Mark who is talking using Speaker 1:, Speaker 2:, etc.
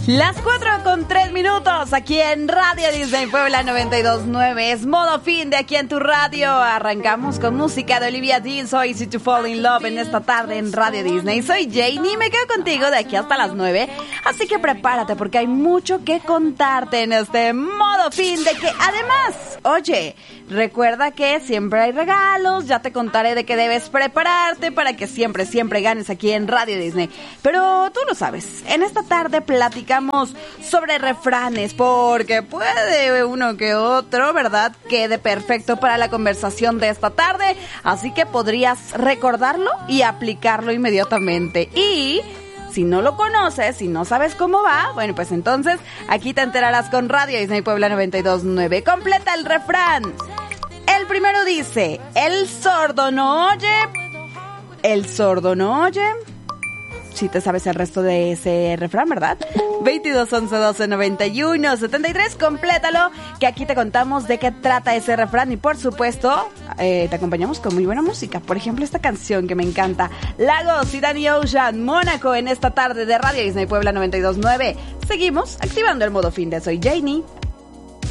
Speaker 1: Las 4:03 aquí en Radio Disney Puebla 92.9. Es modo fin de aquí en tu radio. Arrancamos con música de Olivia Dean. Soy Easy to Fall in Love en esta tarde en Radio Disney. Soy Janie y me quedo contigo de aquí hasta las 9. Así que prepárate porque hay mucho que contarte en este modo fin de que además, oye, recuerda que siempre hay regalos. Ya te contaré de qué debes prepararte para que siempre ganes aquí en Radio Disney. Pero tú lo sabes, en esta tarde platicamos sobre refranes, porque puede uno que otro, ¿verdad?, quede perfecto para la conversación de esta tarde, así que podrías recordarlo y aplicarlo inmediatamente. Y si no lo conoces, si no sabes cómo va, bueno, pues entonces aquí te enterarás con Radio Disney Puebla 92.9. Completa el refrán. El primero dice: el sordo no oye, el sordo no oye. Si te sabes el resto de ese refrán, ¿verdad? 22 11 12 91 73, complétalo, que aquí te contamos de qué trata ese refrán y por supuesto te acompañamos con muy buena música. Por ejemplo, esta canción que me encanta, Lagos y Danny Ocean, Mónaco, en esta tarde de Radio Disney Puebla 92.9. Seguimos activando el modo fin de Soy Janie.